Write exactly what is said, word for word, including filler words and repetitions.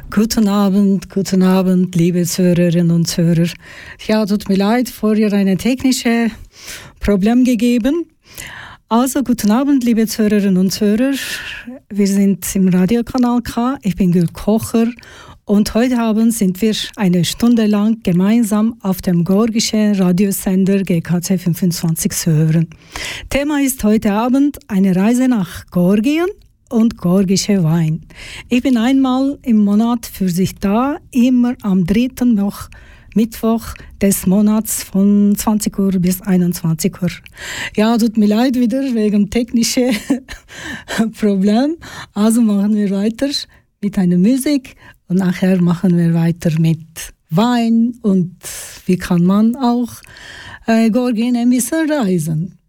Guten Abend, guten Abend, liebe Zuhörerinnen und Zuhörer. Ja, tut mir leid, vorher ein technisches Problem gegeben. Also, guten Abend, liebe Zuhörerinnen und Zuhörer. Wir sind im Radiokanal K. Ich bin Gül Kocher und heute Abend sind wir eine Stunde lang gemeinsam auf dem georgischen Radiosender G K C fünfundzwanzig zu hören. Thema ist heute Abend eine Reise nach Georgien und georgische Wein. Ich bin einmal im Monat für sich da, immer am dritten noch Mittwoch des Monats von zwanzig Uhr bis einundzwanzig Uhr. Ja, tut mir leid wieder wegen technischen Problem. Also machen wir weiter mit einer Musik und nachher machen wir weiter mit Wein und wie kann man auch äh, Georgien ein bisschen reisen.